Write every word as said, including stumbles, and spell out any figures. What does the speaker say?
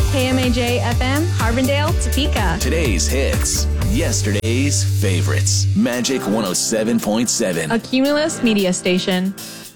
K M A J F M, Harbondale, Topeka. Today's hits, yesterday's favorites. Magic one oh seven point seven. A Cumulus media station.